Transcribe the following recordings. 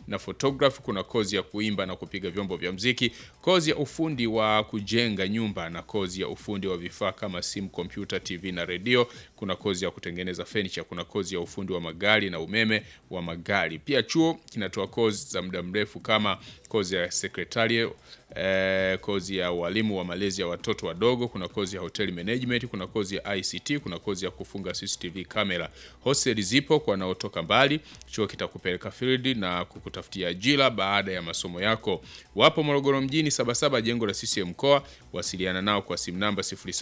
na photography, kuna kozi ya kuimba na kupiga vyombo vya muziki, kozi ya ufundi wa kujenga nyumba na kozi ya ufundi wa vifaa kama simu, kompyuta, TV na radio, kuna kozi ya kutengeneza furniture, kuna kozi ya ufundi wa magari na umeme wa magari. Pia chuo kinatoa kozi za muda mrefu kama kozi ya secretariat, kozi ya walimu wa malezi ya watoto wadogo, kuna kozi ya hotel management, kuna kozi ya ICT, kuna kozi ya kufunga CCTV camera. Hostel zipo kwa wanaotoka mbali. Chuo kitakupeleka field na kukutafutia ajira baada ya masomo yako. Wapo Morogoro mjini, Sabasaba, jengo la CCM mkoa. Wasiliana nao kwa simu namba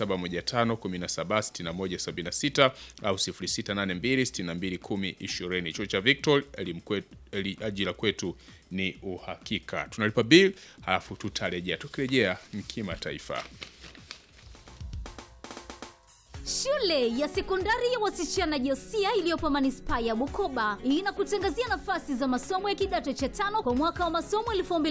0715176176 au 0682621020. Chuo cha Victor, ajira kwetu ni uhakika. Tunalipa bill halafu tutarejea. Tukirejea kimataifa. Shule ya sekondari ya wasichana Josia iliyopo manispaa ya Bukoba inakutangazia nafasi za masomo ya kidato cha 5 kwa mwaka wa masomo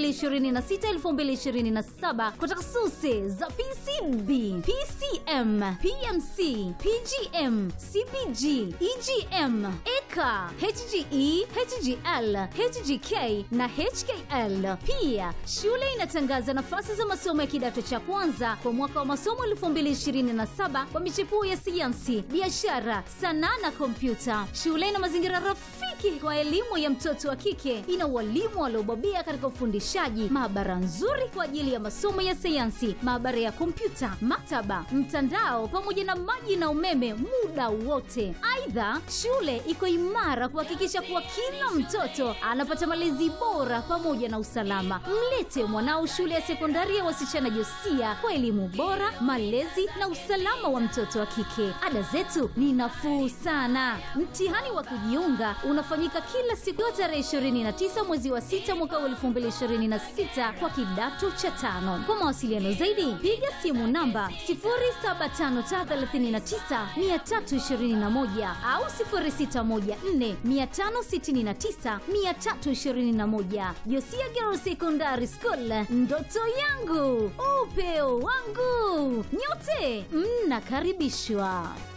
2026-2027 kwa takhasusi za PCB, PCM, PMC, PGM, CPG, EGM, EKA, HGE, HGL, HGK na HKL. Pia shule inatangaza nafasi za masomo ya kidato cha kwanza kwa mwaka wa masomo 2027 kwa michepuo ya sayansi, biashara, sanaa na kompyuta. Shule ina mazingira rafiki kwa elimu ya mtoto wa kike. Ina walimu waliobobea katika ufundishaji, maabara nzuri kwa ajili ya masomo ya sayansi, maabara ya kompyuta, maktaba, mtandao pamoja na maji na umeme muda wote. Aidha, shule iko imara kuhakikisha kuwa kila mtoto anapata malezi bora pamoja na usalama. Mlete mwanao shule ya sekondari ya wasichana Josia kwa elimu bora, malezi na usalama wa mtoto wa kike. Ada zetu ni nafuu sana. Mtihani wa kujiunga unafanyika kila siku ya tarehe 29 mwezi wa 6 mwaka 2026 kwa kidato cha 5. Kwa mawasiliano zaidi piga simu namba 075339 au 0614569321. Josia Girls Secondary School, ndoto yangu, upeo wangu. Nyote mnakaribishwa.